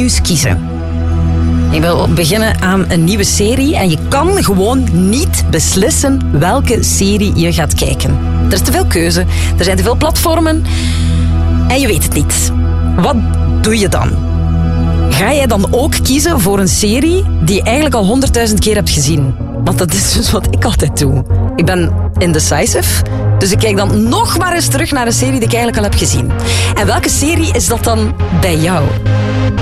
keus kiezen. Je wil beginnen aan een nieuwe serie en je kan gewoon niet beslissen welke serie je gaat kijken. Er is te veel keuze, er zijn te veel platformen en je weet het niet. Wat doe je dan? Ga jij dan ook kiezen voor een serie die je eigenlijk al 100.000 keer hebt gezien? Want dat is dus wat ik altijd doe. Ik ben indecisive, dus ik kijk dan nog maar eens terug naar een serie die ik eigenlijk al heb gezien. En welke serie is dat dan bij jou?